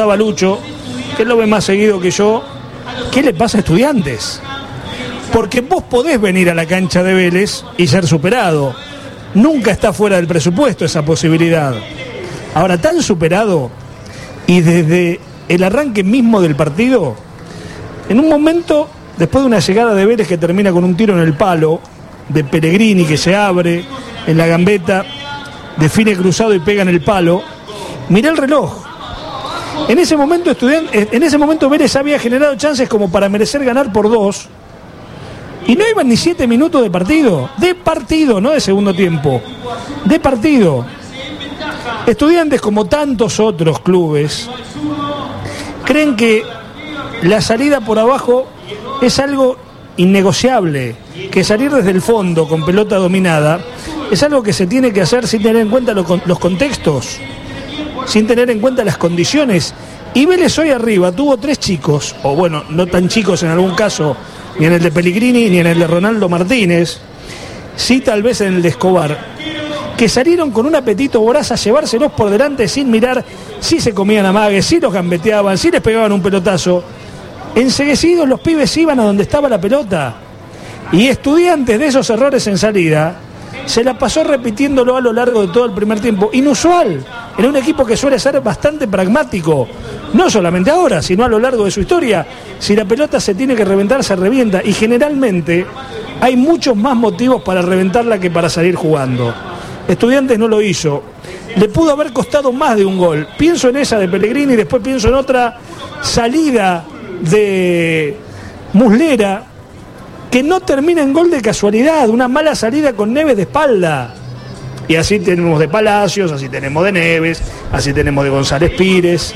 preguntaba a Lucho, que él lo ve más seguido que yo, ¿qué le pasa a Estudiantes? Porque vos podés venir a la cancha de Vélez y ser superado. Nunca está fuera del presupuesto esa posibilidad. Ahora, tan superado, y desde el arranque mismo del partido, en un momento, después de una llegada de Vélez que termina con un tiro en el palo, de Pellegrini que se abre en la gambeta, define cruzado y pega en el palo, mirá el reloj. En ese momento Vélez había generado chances como para merecer ganar por 2, y no iban ni 7 minutos de partido, no de segundo tiempo, de partido. Estudiantes, como tantos otros clubes, creen que la salida por abajo es algo innegociable, que salir desde el fondo con pelota dominada es algo que se tiene que hacer sin tener en cuenta los contextos, sin tener en cuenta las condiciones. Y Vélez hoy arriba tuvo 3 chicos, o bueno, no tan chicos en algún caso, ni en el de Pellegrini ni en el de Ronaldo Martínez, sí tal vez en el de Escobar, que salieron con un apetito voraz a llevárselos por delante sin mirar si se comían amagues, si los gambeteaban, si les pegaban un pelotazo. Enseguecidos los pibes iban a donde estaba la pelota. Y Estudiantes, de esos errores en salida, se la pasó repitiéndolo a lo largo de todo el primer tiempo. Inusual en un equipo que suele ser bastante pragmático, no solamente ahora, sino a lo largo de su historia. Si la pelota se tiene que reventar, se revienta, y generalmente hay muchos más motivos para reventarla que para salir jugando. Estudiantes no lo hizo. Le pudo haber costado más de un gol. Pienso en esa de Pellegrini y después pienso en otra salida de Muslera que no termina en gol de casualidad, una mala salida con Neves de espalda. Y así tenemos de Palacios, así tenemos de Neves, así tenemos de González Pires.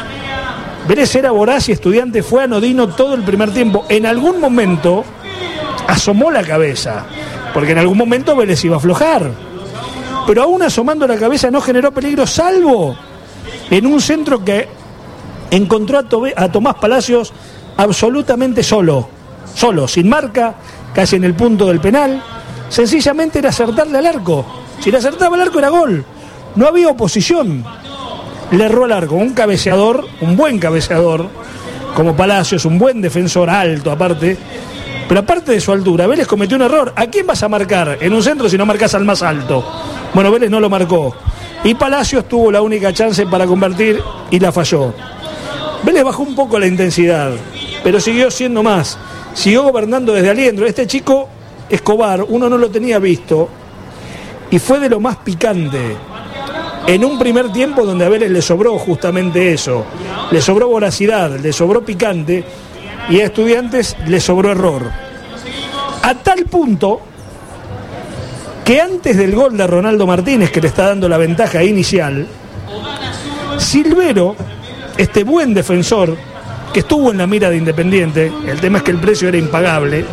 Vélez era voraz y Estudiantes fue anodino todo el primer tiempo. En algún momento asomó la cabeza, porque en algún momento Vélez iba a aflojar. Pero aún asomando la cabeza no generó peligro, salvo en un centro que encontró a Tomás Palacios absolutamente solo, sin marca, casi en el punto del penal. Sencillamente era acertarle al arco. Si le acertaba al arco era gol. No había oposición. Le erró al arco. Un cabeceador, un buen cabeceador, como Palacios, un buen defensor, alto aparte. Pero aparte de su altura, Vélez cometió un error. ¿A quién vas a marcar en un centro si no marcas al más alto? Bueno, Vélez no lo marcó. Y Palacios tuvo la única chance para convertir y la falló. Vélez bajó un poco la intensidad, pero siguió siendo más. Siguió gobernando desde adentro. Este chico, Escobar, uno no lo tenía visto y fue de lo más picante. En un primer tiempo donde a Vélez le sobró justamente eso. Le sobró voracidad, le sobró picante, y a Estudiantes le sobró error. A tal punto que antes del gol de Ronaldo Martínez, que le está dando la ventaja inicial, Silvero, este buen defensor que estuvo en la mira de Independiente, el tema es que el precio era impagable,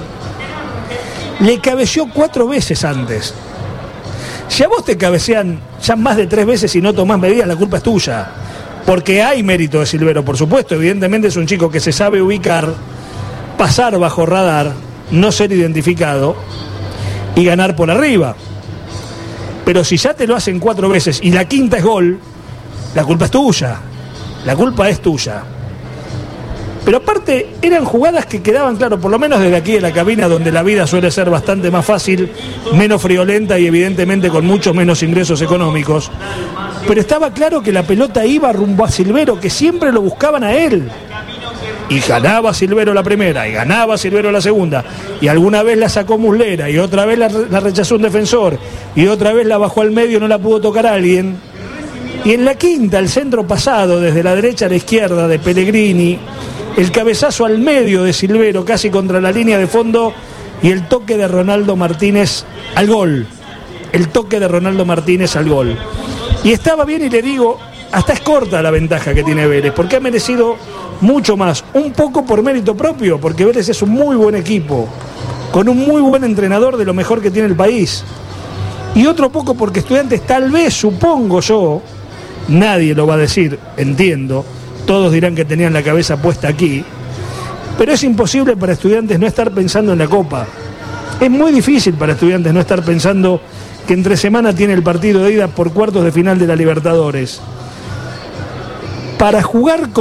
le cabeceó 4 veces antes. Si a vos te cabecean ya más de 3 veces y no tomás medidas, la culpa es tuya. Porque hay mérito de Silvero, por supuesto. Evidentemente es un chico que se sabe ubicar, pasar bajo radar, no ser identificado y ganar por arriba. Pero si ya te lo hacen 4 veces y la quinta es gol, la culpa es tuya. La culpa es tuya. Pero aparte eran jugadas que quedaban claro, por lo menos desde aquí de la cabina, donde la vida suele ser bastante más fácil, menos friolenta y evidentemente con muchos menos ingresos económicos. Pero estaba claro que la pelota iba rumbo a Silvero, que siempre lo buscaban a él. Y ganaba Silvero la primera, y ganaba Silvero la segunda, y alguna vez la sacó Muslera, y otra vez la rechazó un defensor, y otra vez la bajó al medio, no la pudo tocar a alguien. Y en la quinta, el centro pasado, desde la derecha a la izquierda de Pellegrini, el cabezazo al medio de Silvero, casi contra la línea de fondo, y el toque de Ronaldo Martínez al gol. El toque de Ronaldo Martínez al gol. Y estaba bien, y le digo, hasta es corta la ventaja que tiene Vélez, porque ha merecido mucho más. Un poco por mérito propio, porque Vélez es un muy buen equipo, con un muy buen entrenador, de lo mejor que tiene el país. Y otro poco porque Estudiantes, tal vez, supongo yo, nadie lo va a decir, entiendo, todos dirán que tenían la cabeza puesta aquí, pero es imposible para Estudiantes no estar pensando en la Copa. Es muy difícil para Estudiantes no estar pensando que entre semana tiene el partido de ida por cuartos de final de la Libertadores. Para jugar con